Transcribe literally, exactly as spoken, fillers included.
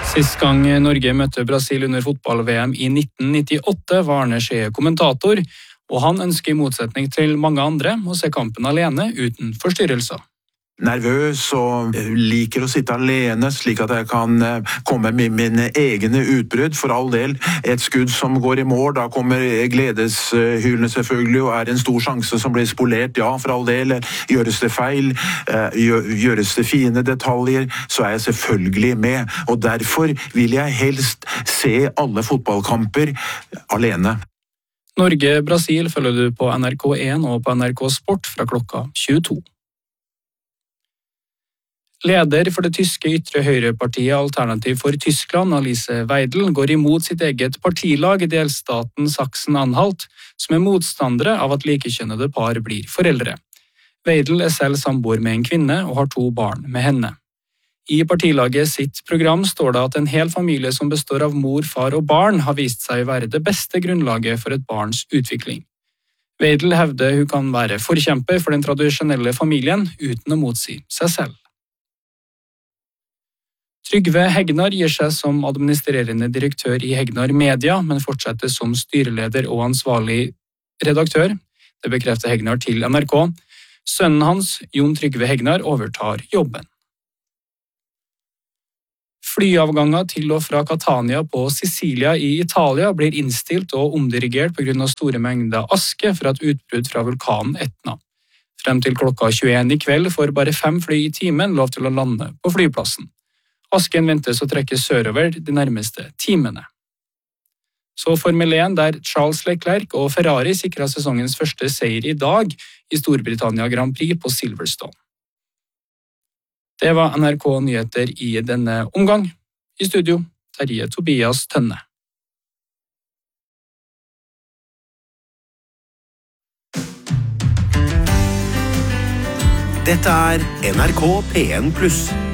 Sist gang Norge møtte Brasil under fotball-V M i nitten nittiåtte var Arne Skjee kommentator, og han ønsker i motsetning til mange andre å se kampen alene uten forstyrrelser. Nervøs og liker å sitte alene, slik at jeg kan komme med mine egne utbrudd. For all del, et skudd som går i mål, da kommer gledeshylene selvfølgelig, og er en stor sjanse som blir spolert. Ja, for all del, gjøres det feil, gjøres det fine detaljer, så er jeg selvfølgelig med. Og derfor vil jeg helst se alle fotballkamper alene. Norge-Brasil følger du på N R K en og på N R K Sport fra klokka tjueto. Leder for det tyske ytre høyrepartiet Alternativ for Tyskland, Alice Weidel, går imot sitt eget partilag i delstaten Sachsen-Anhalt, som er motstandere av at likekjønnede par blir foreldre. Weidel er selv samboer med en kvinne og har to barn med henne. I partilaget sitt program står det at en hel familie som består av mor, far og barn har vist seg være det beste grunnlaget for et barns utvikling. Weidel hevder hun kan være forkjemper for den tradisjonelle familien uten å motsi seg selv. Trygve Hegnar gir seg som administrerende direktør i Hegnar Media, men fortsetter som styreleder og ansvarlig redaktør. Det bekrefter Hegnar til N R K. Sønnen hans, Jon Trygve Hegnar, overtar jobben. Flyavganger til og fra Catania på Sicilia i Italia blir innstilt og omdirigert på grunn av store mengder aske fra et utbrudd fra vulkanen Etna. Frem til klokka tjueen i kveld får bare fem fly i timen lov til å lande på flyplassen. Asken ventes å trekke sørover de nærmeste timene. Så Formel én, der Charles Leclerc og Ferrari sikret sesongens første seier i dag i Storbritannia Grand Prix på Silverstone. Det var N R K Nyheter i denne omgang. I studio, Terje Tobias Tønne. Dette er N R K P en pluss.